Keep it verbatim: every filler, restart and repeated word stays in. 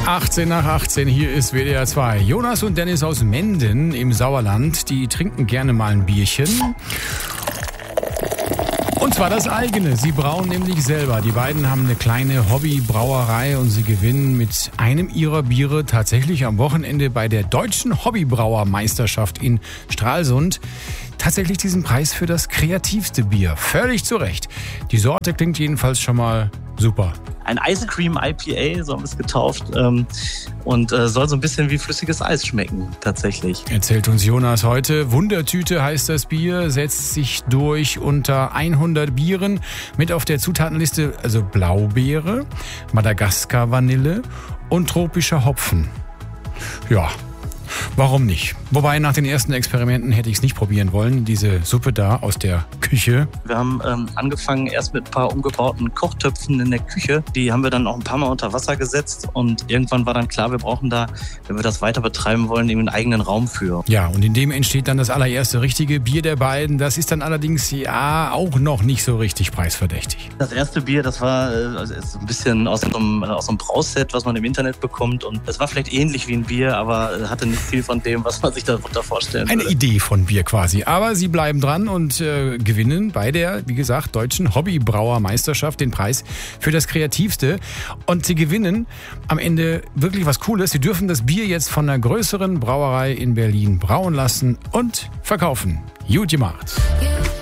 achtzehn nach achtzehn, hier ist W D R zwei. Jonas und Dennis aus Menden im Sauerland, die trinken gerne mal ein Bierchen. Und zwar das eigene. Sie brauen nämlich selber. Die beiden haben eine kleine Hobbybrauerei und sie gewinnen mit einem ihrer Biere tatsächlich am Wochenende bei der Deutschen Hobbybrauermeisterschaft in Stralsund tatsächlich diesen Preis für das kreativste Bier. Völlig zu Recht. Die Sorte klingt jedenfalls schon mal super. Ein Ice Cream I P A, so haben wir es getauft, ähm, und äh, soll so ein bisschen wie flüssiges Eis schmecken, tatsächlich. Erzählt uns Jonas heute. Wundertüte heißt das Bier, setzt sich durch unter hundert Bieren mit auf der Zutatenliste, also Blaubeere, Madagaskar-Vanille und tropischer Hopfen. Ja, warum nicht? Wobei nach den ersten Experimenten hätte ich es nicht probieren wollen, diese Suppe da aus der Küche. Wir haben ähm, angefangen erst mit ein paar umgebauten Kochtöpfen in der Küche. Die haben wir dann auch ein paar Mal unter Wasser gesetzt und irgendwann war dann klar, wir brauchen da, wenn wir das weiter betreiben wollen, eben einen eigenen Raum für. Ja, und in dem entsteht dann das allererste richtige Bier der beiden. Das ist dann allerdings ja auch noch nicht so richtig preisverdächtig. Das erste Bier, das war äh, also ist ein bisschen aus so einem, aus so einem Brauset, was man im Internet bekommt, und das war vielleicht ähnlich wie ein Bier, aber hatte nicht viel von dem, was man sich darunter vorstellen Eine würde. Idee von Bier quasi. Aber sie bleiben dran und äh, gewinnen bei der, wie gesagt, Deutschen Hobbybrauermeisterschaft den Preis für das Kreativste. Und sie gewinnen am Ende wirklich was Cooles. Sie dürfen das Bier jetzt von einer größeren Brauerei in Berlin brauen lassen und verkaufen. Gut gemacht.